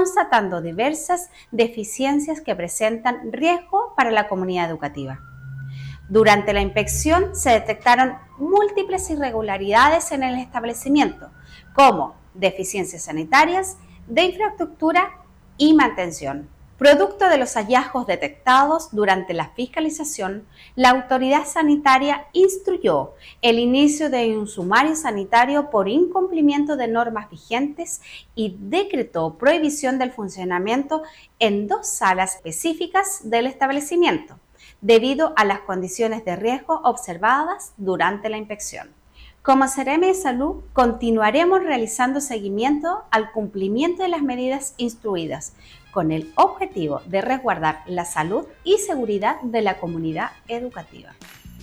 constatando diversas deficiencias que presentan riesgo para la comunidad educativa. Durante la inspección se detectaron múltiples irregularidades en el establecimiento, como deficiencias sanitarias, de infraestructura y mantención. Producto de los hallazgos detectados durante la fiscalización, la autoridad sanitaria instruyó el inicio de un sumario sanitario por incumplimiento de normas vigentes y decretó prohibición del funcionamiento en 2 salas específicas del establecimiento, debido a las condiciones de riesgo observadas durante la inspección. Como Seremi de Salud, continuaremos realizando seguimiento al cumplimiento de las medidas instruidas, con el objetivo de resguardar la salud y seguridad de la comunidad educativa.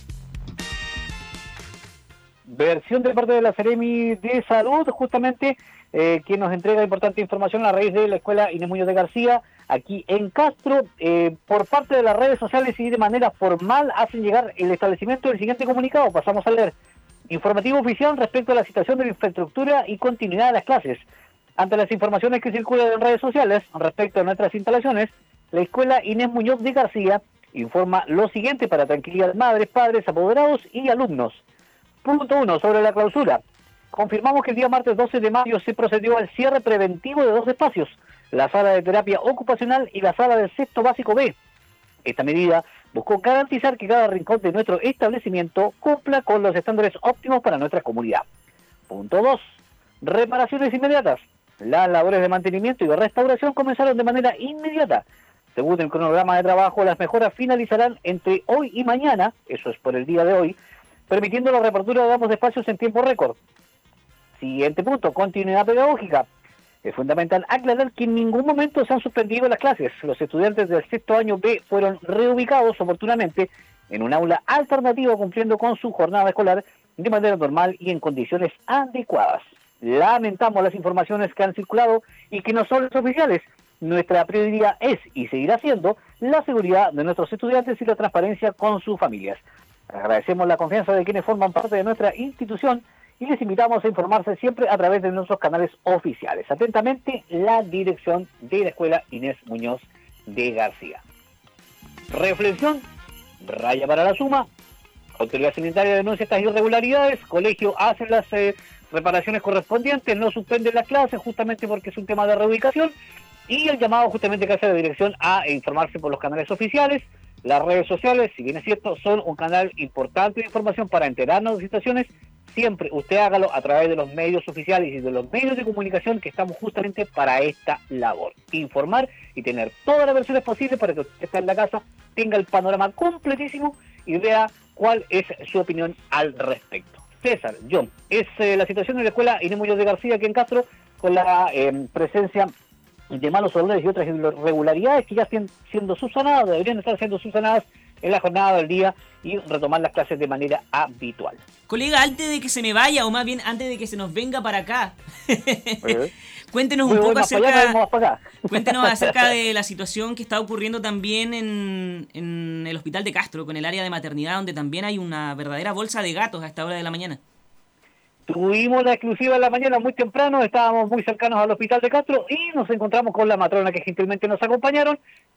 Versión de parte de la Seremi de Salud, justamente, quien nos entrega importante información a raíz de la Escuela Inés Muñoz de García, aquí en Castro. Por parte de las redes sociales y de manera formal hacen llegar el establecimiento del siguiente comunicado. Pasamos a leer. Informativo oficial respecto a la situación de la infraestructura y continuidad de las clases. Ante las informaciones que circulan en redes sociales respecto a nuestras instalaciones, la Escuela Inés Muñoz de García informa lo siguiente para tranquilidad de madres, padres, apoderados y alumnos. Punto 1. Sobre la clausura. Confirmamos que el día martes 12 de mayo se procedió al cierre preventivo de 2 espacios, la sala de terapia ocupacional y la sala del sexto básico B. Esta medida buscó garantizar que cada rincón de nuestro establecimiento cumpla con los estándares óptimos para nuestra comunidad. Punto 2. Reparaciones inmediatas. Las labores de mantenimiento y de restauración comenzaron de manera inmediata. Según el cronograma de trabajo, las mejoras finalizarán entre hoy y mañana, eso es por el día de hoy, permitiendo la reapertura de ambos espacios en tiempo récord. Siguiente punto, continuidad pedagógica. Es fundamental aclarar que en ningún momento se han suspendido las clases. Los estudiantes del sexto año B fueron reubicados oportunamente en un aula alternativa cumpliendo con su jornada escolar de manera normal y en condiciones adecuadas. Lamentamos las informaciones que han circulado y que no son las oficiales. Nuestra prioridad es y seguirá siendo la seguridad de nuestros estudiantes y la transparencia con sus familias. Agradecemos la confianza de quienes forman parte de nuestra institución y les invitamos a informarse siempre a través de nuestros canales oficiales. Atentamente, la dirección de la Escuela Inés Muñoz de García. Reflexión, raya para la suma. Autoridad sanitaria denuncia estas irregularidades. Colegio hace las reparaciones correspondientes, no suspende las clases justamente porque es un tema de reubicación. Y el llamado justamente que hace la dirección a informarse por los canales oficiales. Las redes sociales, si bien es cierto, son un canal importante de información para enterarnos de situaciones. Siempre usted hágalo a través de los medios oficiales y de los medios de comunicación que estamos justamente para esta labor. Informar y tener todas las versiones posibles para que usted esté en la casa, tenga el panorama completísimo y vea cuál es su opinión al respecto. César, John, es la situación de la Escuela Inés Muñoz de García aquí en Castro con la presencia de malos olores y otras irregularidades que ya están siendo subsanadas, deberían estar siendo subsanadas en la jornada del día y retomar las clases de manera habitual. Colega, antes de que se me vaya, o más bien antes de que se nos venga para acá, cuéntenos un poco cuéntenos acerca de la situación que está ocurriendo también en el Hospital de Castro, con el área de maternidad, donde también hay una verdadera bolsa de gatos a esta hora de la mañana. Tuvimos la exclusiva en la mañana muy temprano, estábamos muy cercanos al Hospital de Castro y nos encontramos con la matrona que gentilmente nos acompañaron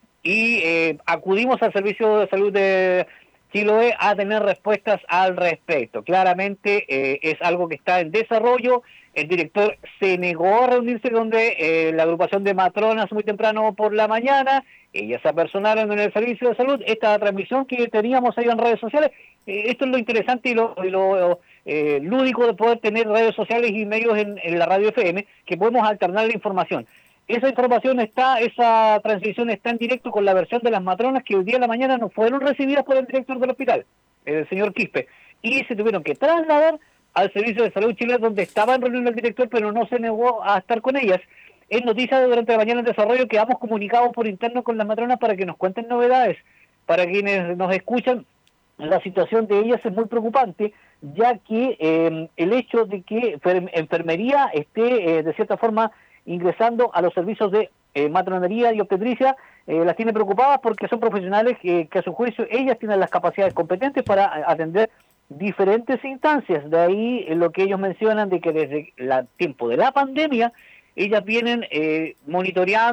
y acudimos al Servicio de Salud de Chiloé a tener respuestas al respecto. Claramente es algo que está en desarrollo. El director se negó a reunirse donde la agrupación de matronas muy temprano por la mañana. Ellas se apersonaron en el Servicio de Salud. Esta transmisión que teníamos ahí en redes sociales, esto es lo interesante y lo lúdico de poder tener redes sociales y medios en la radio FM, que podemos alternar la información. Esa información esa transmisión está en directo con la versión de las matronas que hoy día de la mañana no fueron recibidas por el director del hospital, el señor Quispe, y se tuvieron que trasladar al Servicio de Salud Chile, donde estaba en reunión el director, pero no se negó a estar con ellas. Es noticia de durante la mañana en desarrollo que hemos comunicado por interno con las matronas para que nos cuenten novedades. Para quienes nos escuchan, la situación de ellas es muy preocupante, ya que el hecho de que enfermería esté de cierta forma ingresando a los servicios de matronería y obstetricia, las tiene preocupadas porque son profesionales que a su juicio ellas tienen las capacidades competentes para atender diferentes instancias. De ahí lo que ellos mencionan de que desde el tiempo de la pandemia ellas vienen monitoreando